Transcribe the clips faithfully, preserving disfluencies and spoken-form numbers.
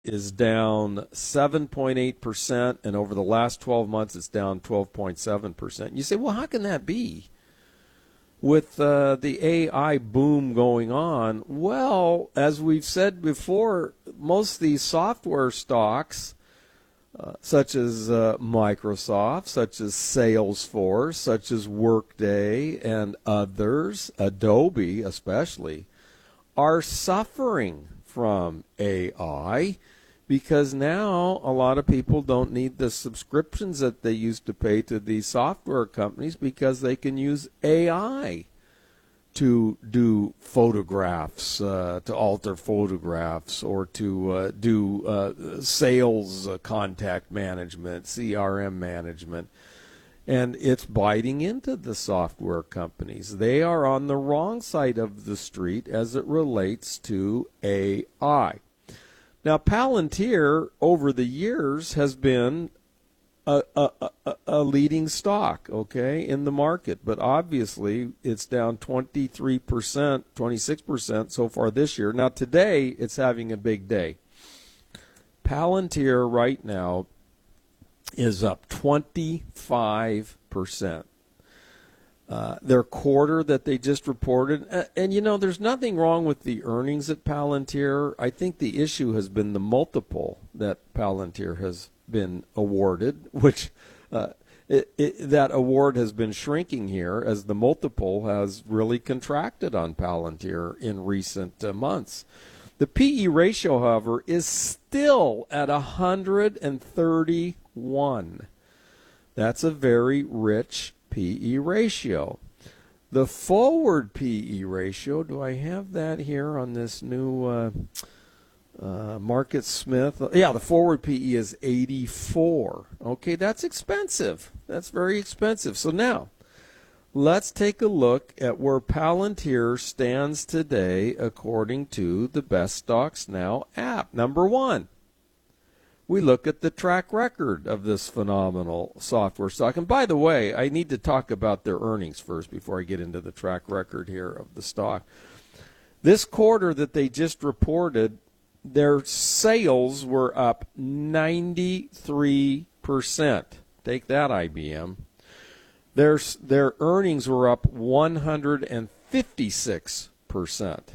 is down seven point eight percent, and over the last twelve months, it's down twelve point seven percent. You say, well, how can that be? With uh, the A I boom going on, well, as we've said before, most of these software stocks, uh, such as uh, Microsoft, such as Salesforce, such as Workday, and others, Adobe especially, are suffering from A I because now a lot of people don't need the subscriptions that they used to pay to these software companies because they can use A I to do photographs, uh, to alter photographs, or to uh, do uh, sales uh, contact management, C R M management. And it's biting into the software companies. They are on the wrong side of the street as it relates to A I. Now, Palantir, over the years, has been a, a, a, a leading stock, okay, in the market. But obviously, it's down twenty-three percent, twenty-six percent so far this year. Now, today, it's having a big day. Palantir right now is up twenty-five percent. Uh, their quarter that they just reported, and, and you know, there's nothing wrong with the earnings at Palantir. I think the issue has been the multiple that Palantir has been awarded, which uh, it, it, that award has been shrinking here as the multiple has really contracted on Palantir in recent uh, months. The P E ratio, however, is still at one hundred thirty-one. That's a very rich P E ratio. The forward P E ratio, do I have that here on this new uh, uh, Market Smith? Yeah, the forward P E is eighty-four. Okay, that's expensive. That's very expensive. So now, let's take a look at where Palantir stands today according to the Best Stocks Now app. Number one, we look at the track record of this phenomenal software stock. And by the way, I need to talk about their earnings first before I get into the track record here of the stock. This quarter that they just reported, their sales were up ninety-three percent. Take that, I B M. Their, their earnings were up one hundred fifty-six percent.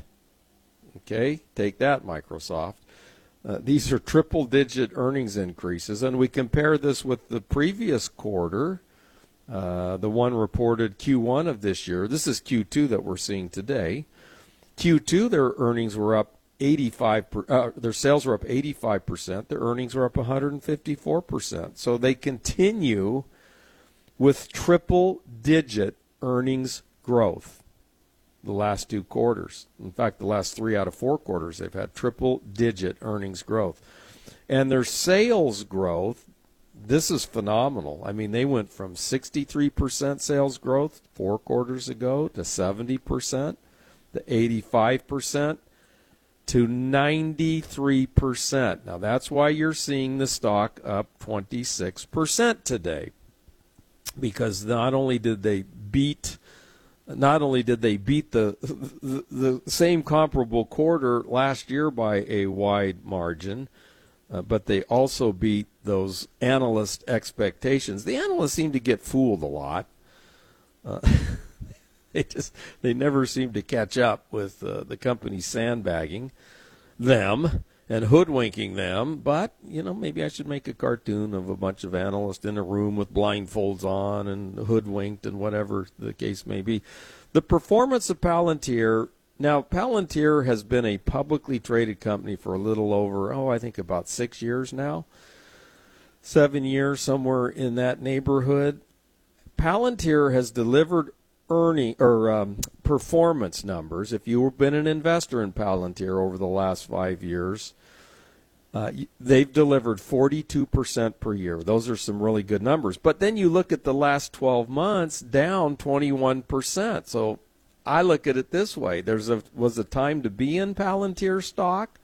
Okay, take that, Microsoft. Uh, these are triple-digit earnings increases, and we compare this with the previous quarter, uh, the one reported Q one of this year. This is Q two that we're seeing today. Q two, their earnings were up eighty-five. Per, uh, their sales were up eighty-five percent. Their earnings were up one hundred fifty-four percent. So they continue with triple-digit earnings growth the last two quarters. In fact, the last three out of four quarters, they've had triple-digit earnings growth. And their sales growth, this is phenomenal. I mean, they went from sixty-three percent sales growth four quarters ago to seventy percent, to eighty-five percent, to ninety-three percent. Now, that's why you're seeing the stock up twenty-six percent today. Because not only did they beat Not only did they beat the, the the same comparable quarter last year by a wide margin, uh, but they also beat those analyst expectations. The analysts seem to get fooled a lot. Uh, they just they never seem to catch up with uh, the company sandbagging them and hoodwinking them. But, you know, maybe I should make a cartoon of a bunch of analysts in a room with blindfolds on and hoodwinked and whatever the case may be. The performance of Palantir, now Palantir has been a publicly traded company for a little over, oh, I think about six years now, seven years, somewhere in that neighborhood. Palantir has delivered earning or um, performance numbers. If you've been an investor in Palantir over the last five years, uh, they've delivered forty-two percent per year. Those are some really good numbers. But then you look at the last twelve months, down twenty-one percent. So I look at it this way. There's a was a time to be in Palantir stock,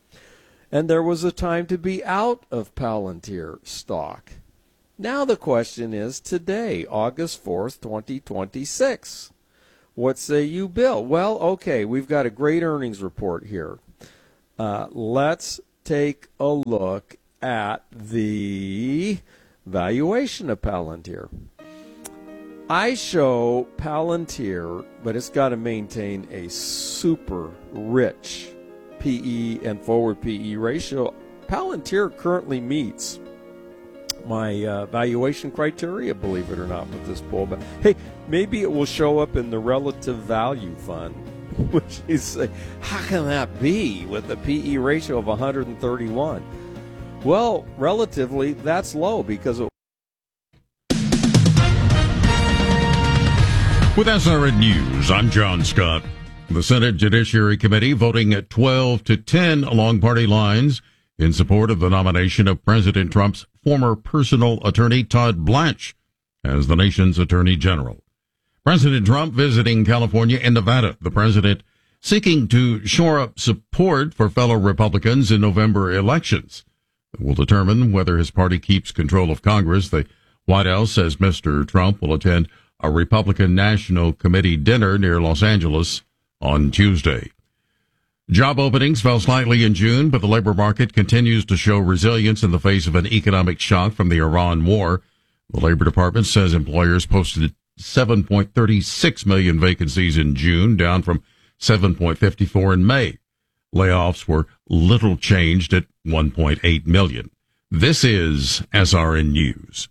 and there was a time to be out of Palantir stock. Now the question is today, August fourth, twenty twenty-six. What say you, Bill? Well, okay, we've got a great earnings report here. Uh, let's take a look at the valuation of Palantir. I show Palantir, but it's got to maintain a super rich P E and forward P E ratio. Palantir currently meets my uh, valuation criteria, believe it or not, with this poll. But hey, maybe it will show up in the relative value fund, which is say, how can that be with a P E ratio of one hundred thirty-one? Well, relatively, that's low because it. With S R N News, I'm John Scott. The Senate Judiciary Committee voting at twelve to ten along party lines in support of the nomination of President Trump's former personal attorney Todd Blanche as the nation's attorney general. President Trump visiting California and Nevada. The president seeking to shore up support for fellow Republicans in November elections. It will determine whether his party keeps control of Congress. The White House says Mister Trump will attend a Republican National Committee dinner near Los Angeles on Tuesday. Job openings fell slightly in June, but the labor market continues to show resilience in the face of an economic shock from the Iran war. The Labor Department says employers posted seven point three six million vacancies in June, down from seven point five four in May. Layoffs were little changed at one point eight million. This is S R N News.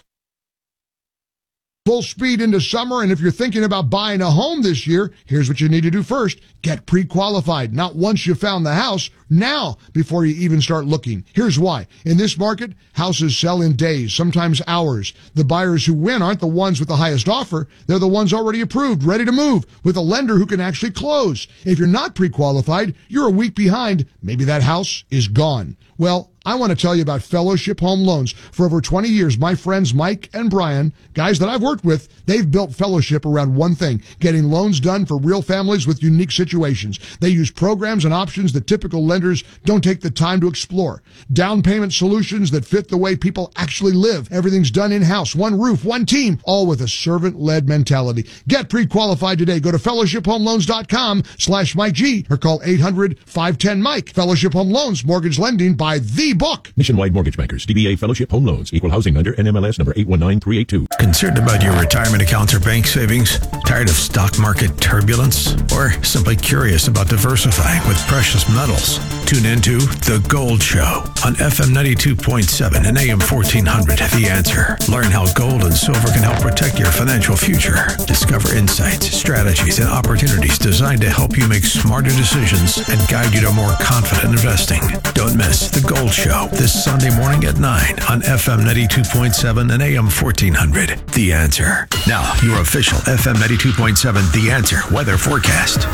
Full speed into summer, and if you're thinking about buying a home this year, here's what you need to do first. Get pre-qualified. Not once you found the house, now, before you even start looking. Here's why. In this market, houses sell in days, sometimes hours. The buyers who win aren't the ones with the highest offer. They're the ones already approved, ready to move, with a lender who can actually close. If you're not pre-qualified, you're a week behind. Maybe that house is gone. Well, I want to tell you about Fellowship Home Loans. For over twenty years, my friends Mike and Brian, guys that I've worked with, they've built Fellowship around one thing, getting loans done for real families with unique situations. They use programs and options that typical lenders don't take the time to explore. Down payment solutions that fit the way people actually live. Everything's done in-house, one roof, one team, all with a servant-led mentality. Get pre-qualified today. Go to fellowship home loans dot com slash Mike G or call eight hundred, five one zero, Mike. Fellowship Home Loans, mortgage lending by the book. Nationwide Mortgage Bankers, D B A Fellowship Home Loans, Equal Housing Lender, N M L S number eight one nine three eight two. Concerned about your retirement accounts or bank savings? Tired of stock market turbulence? Or simply curious about diversifying with precious metals? Tune into The Gold Show on F M ninety-two point seven and A M fourteen hundred. The Answer. Learn how gold and silver can help protect your financial future. Discover insights, strategies, and opportunities designed to help you make smarter decisions and guide you to more confident investing. Don't miss The Gold Show this Sunday morning at nine on F M ninety-two point seven and A M fourteen hundred. The Answer. Now, your official F M ninety-two point seven The Answer weather forecast.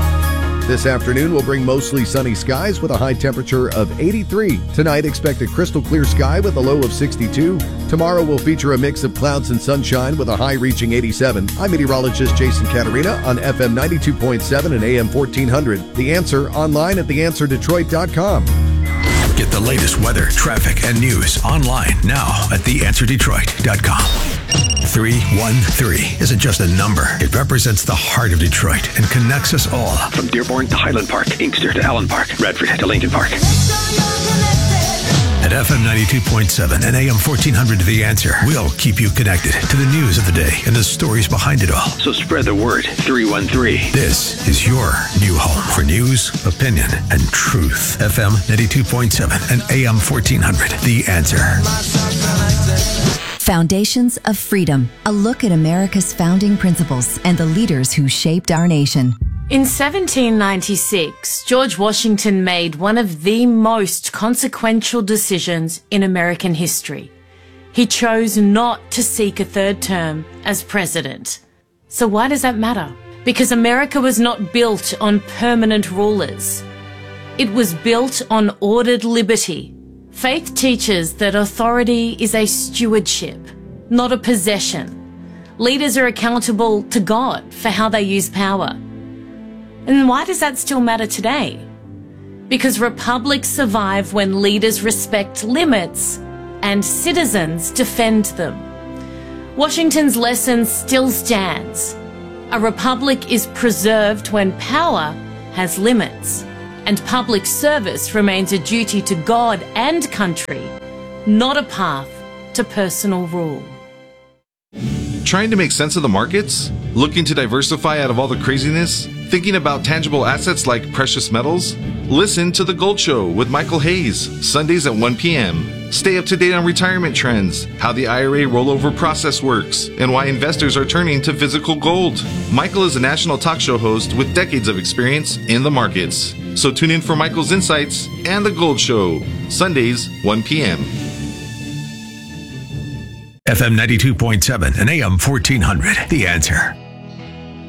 This afternoon will bring mostly sunny skies with a high temperature of eighty-three. Tonight, expect a crystal clear sky with a low of sixty-two. Tomorrow will feature a mix of clouds and sunshine with a high reaching eighty-seven. I'm meteorologist Jason Caterina on F M ninety-two point seven and A M fourteen hundred. The Answer online at the answer detroit dot com. Get the latest weather, traffic, and news online now at the answer detroit dot com. three one three isn't just a number. It represents the heart of Detroit and connects us all. From Dearborn to Highland Park, Inkster to Allen Park, Radford to Lincoln Park. At F M ninety-two point seven and A M fourteen hundred The Answer, we'll keep you connected to the news of the day and the stories behind it all. So spread the word. three one three. This is your new home for news, opinion, and truth. F M ninety-two point seven and A M fourteen hundred The Answer. Foundations of Freedom, a look at America's founding principles and the leaders who shaped our nation. In seventeen ninety-six, George Washington made one of the most consequential decisions in American history. He chose not to seek a third term as president. So why does that matter? Because America was not built on permanent rulers. It was built on ordered liberty. Faith teaches that authority is a stewardship, not a possession. Leaders are accountable to God for how they use power. And why does that still matter today? Because republics survive when leaders respect limits and citizens defend them. Washington's lesson still stands. A republic is preserved when power has limits. And public service remains a duty to God and country, not a path to personal rule. Trying to make sense of the markets? Looking to diversify out of all the craziness? Thinking about tangible assets like precious metals? Listen to The Gold Show with Michael Hayes, Sundays at one p.m. Stay up to date on retirement trends, how the I R A rollover process works, and why investors are turning to physical gold. Michael is a national talk show host with decades of experience in the markets. So tune in for Michael's insights and The Gold Show, Sundays, one p.m. F M ninety-two point seven and A M fourteen hundred, The Answer.